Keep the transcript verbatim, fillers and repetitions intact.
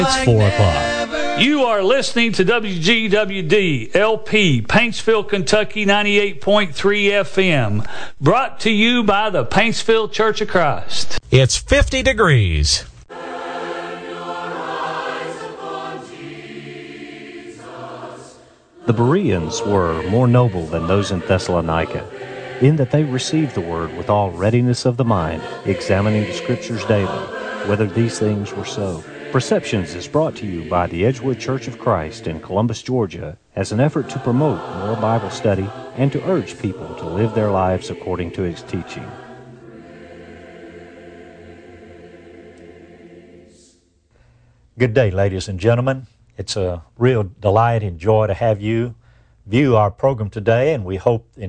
It's four o'clock. You are listening to W G W D L P, Paintsville, Kentucky, ninety-eight point three F M, brought to you by the Paintsville Church of Christ. It's fifty degrees. The Bereans were more noble than those in Thessalonica, in that they received the word with all readiness of the mind, examining the Scriptures daily, whether these things were so. Perceptions is brought to you by the Edgewood Church of Christ in Columbus, Georgia, as an effort to promote more Bible study and to urge people to live their lives according to its teaching. Good day, ladies and gentlemen. It's a real delight and joy to have you view our program today, and we hope in